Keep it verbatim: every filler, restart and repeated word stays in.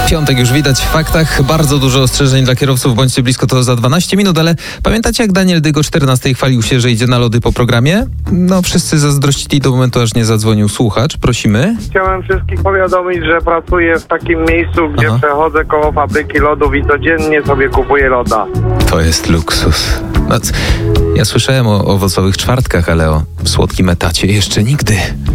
Piątek już widać w faktach. Bardzo dużo ostrzeżeń dla kierowców. Bądźcie blisko, to za dwanaście minut, ale pamiętacie, jak Daniel Dyg o czternastej chwalił się, że idzie na lody po programie? No, wszyscy zazdrościli do momentu, aż nie zadzwonił słuchacz. Prosimy. Chciałem wszystkich powiadomić, że pracuję w takim miejscu, gdzie Aha. przechodzę koło fabryki lodów i codziennie sobie kupuję loda. To jest luksus. No, ja słyszałem o owocowych czwartkach, ale o słodkim etacie jeszcze nigdy.